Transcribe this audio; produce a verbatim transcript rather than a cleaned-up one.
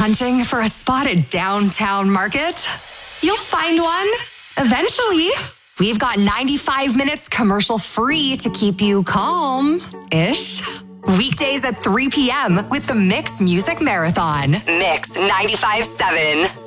Hunting for a spot at Downtown Market? You'll find one. Eventually. We've got ninety-five minutes commercial free to keep you calm-ish. Weekdays at three p.m. with the Mix Music Marathon. Mix ninety-five point seven.